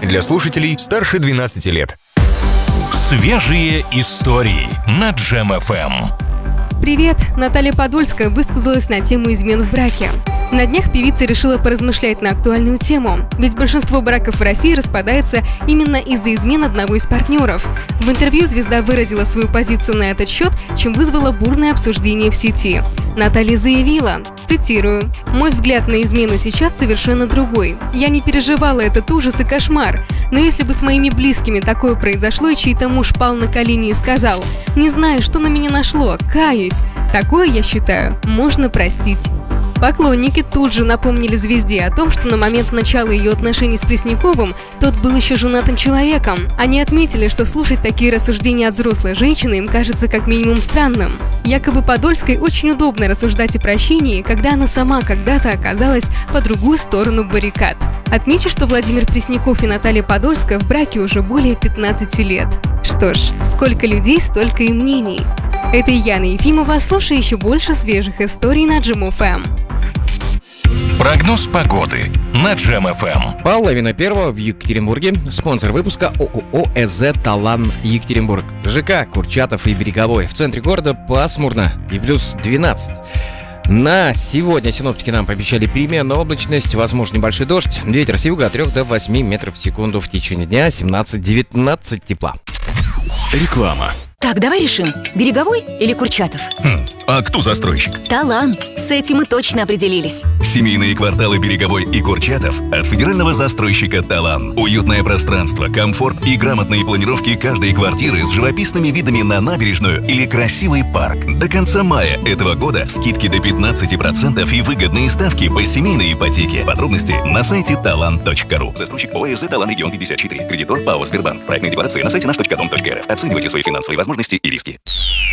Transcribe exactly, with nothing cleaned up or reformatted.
Для слушателей старше двенадцати лет. Свежие истории на Джем эф эм. Привет! Наталья Подольская высказалась на тему измен в браке. На днях певица решила поразмышлять на актуальную тему, ведь большинство браков в России распадается именно из-за измен одного из партнеров. В интервью звезда выразила свою позицию на этот счет, чем вызвало бурное обсуждение в сети. Наталья заявила, цитирую, «Мой взгляд на измену сейчас совершенно другой. Я не переживала этот ужас и кошмар. Но если бы с моими близкими такое произошло, и чей-то муж пал на колени и сказал, не знаю, что на меня нашло, каюсь, такое, я считаю, можно простить». Поклонники тут же напомнили звезде о том, что на момент начала ее отношений с Пресняковым тот был еще женатым человеком. Они отметили, что слушать такие рассуждения от взрослой женщины им кажется как минимум странным. Якобы Подольской очень удобно рассуждать о прощении, когда она сама когда-то оказалась по другую сторону баррикад. Отмечу, что Владимир Пресняков и Наталья Подольская в браке уже более пятнадцати лет. Что ж, сколько людей, столько и мнений. Это Яна Ефимова, слушай еще больше свежих историй на Джем эф эм. Прогноз погоды на Джем эф эм. Половина первого в Екатеринбурге. Спонсор выпуска ООО ЭЗ «Талан Екатеринбург». ЖК Курчатов и Береговой. В центре города пасмурно и плюс двенадцать. На сегодня синоптики нам пообещали переменную облачность, возможно небольшой дождь. Ветер с юга от трёх до восьми метров в секунду. В течение дня семнадцать-девятнадцать тепла. Реклама. Так, давай решим, Береговой или Курчатов? Хм, а кто застройщик? Талан. С этим мы точно определились. Семейные кварталы Береговой и Курчатов от федерального застройщика Талан. Уютное пространство, комфорт и грамотные планировки каждой квартиры с живописными видами на набережную или красивый парк. До конца мая этого года скидки до пятнадцати процентов и выгодные ставки по семейной ипотеке. Подробности на сайте талан точка ру. Застройщик ОАО ЭЗ «Талан Регион пятьдесят четыре». Кредитор ПАО «Сбербанк». Проектная декларация на сайте наш точка дом точка эр эф. Оценивайте свои финансовые возможности и риски.